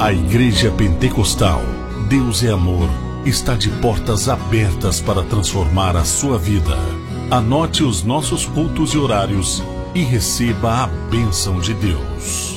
A Igreja Pentecostal Deus é Amor está de portas abertas para transformar a sua vida. Anote os nossos cultos e horários e receba a bênção de Deus.